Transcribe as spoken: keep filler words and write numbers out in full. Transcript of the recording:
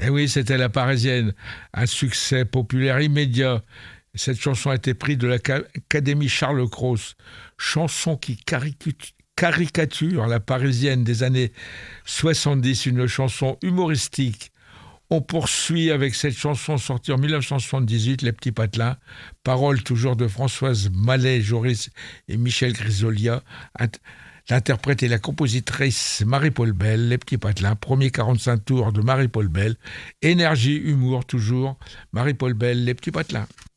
Et oui, c'était La Parisienne, un succès populaire immédiat. Cette chanson a été prise de l'Académie Charles Cros, chanson qui caricature la Parisienne des années soixante-dix, une chanson humoristique. On poursuit avec cette chanson sortie en dix-neuf cent soixante-dix-huit, Les Petits Patelins, paroles toujours de Françoise Mallet, Joris et Michel Grisolia. L'interprète est la compositrice Marie-Paul Bell, Les Petits Patelins, premier quarante-cinq tours de Marie-Paul Bell. Énergie, humour toujours, Marie-Paul Bell, Les Petits Patelins.